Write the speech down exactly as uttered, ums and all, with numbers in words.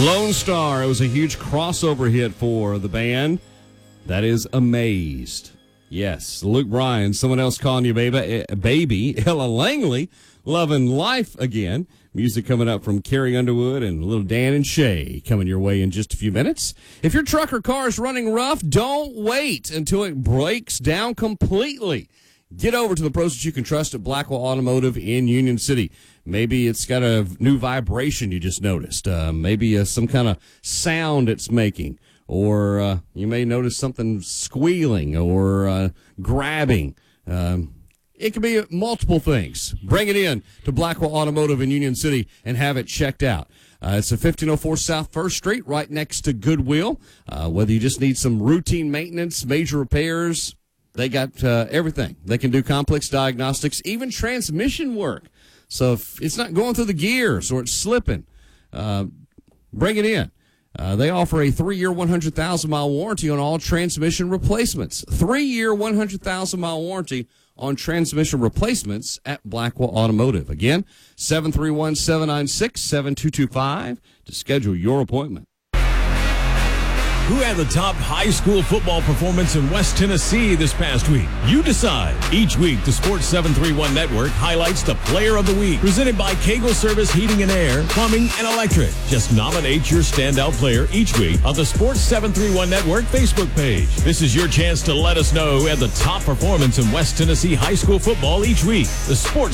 Lone Star. It was a huge crossover hit for the band. That is Amazed. Yes, Luke Bryan, someone else calling you baby. Baby. Ella Langley, Loving Life Again. Music coming up from Carrie Underwood and little Dan and Shay coming your way in just a few minutes. If your truck or car is running rough, don't wait until it breaks down completely. Get over to the pros that you can trust at Blackwell Automotive in Union City. Maybe it's got a new vibration you just noticed. Uh, maybe uh, some kind of sound it's making. Or uh, you may notice something squealing or uh, grabbing. Um, it could be multiple things. Bring it in to Blackwell Automotive in Union City and have it checked out. Uh, it's at fifteen oh four South First Street, right next to Goodwill. Uh, whether you just need some routine maintenance, major repairs, they got uh, everything. They can do complex diagnostics, even transmission work. So if it's not going through the gears or it's slipping, uh, bring it in. Uh, they offer a three-year, one hundred thousand mile warranty on all transmission replacements. Three-year, one hundred thousand mile warranty on transmission replacements at Blackwell Automotive. Again, seven three one, seven nine six, seven two two five to schedule your appointment. Who had the top high school football performance in West Tennessee this past week? You decide. Each week, the Sports seven thirty-one Network highlights the Player of the Week, presented by Kegel Service Heating and Air, Plumbing, and Electric. Just nominate your standout player each week on the Sports seven thirty-one Network Facebook page. This is your chance to let us know who had the top performance in West Tennessee high school football each week. The Sports